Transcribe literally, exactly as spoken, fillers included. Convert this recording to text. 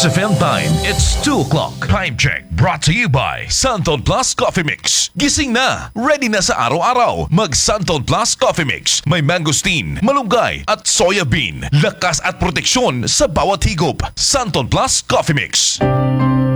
S F M time, it's two o'clock. Time check brought to you by Santon Plus Coffee Mix. Gising na, ready na sa araw-araw. Mag Santon Plus Coffee Mix. May mangosteen, malunggay at soya bean. Lakas at proteksyon sa bawat higop. Santon Plus Coffee Mix.